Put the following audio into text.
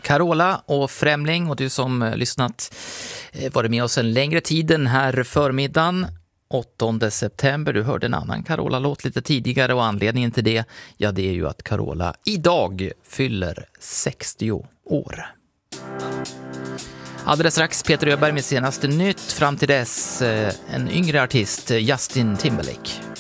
Carola och Främling, och du som lyssnat varit med oss en längre tid den här förmiddagen. 8 september, du hörde en annan Carola-låt lite tidigare, och anledningen till det, ja, det är ju att Carola idag fyller 60 år. Alldeles strax Peter Öberg med senaste nytt, fram till dess en yngre artist, Justin Timberlake.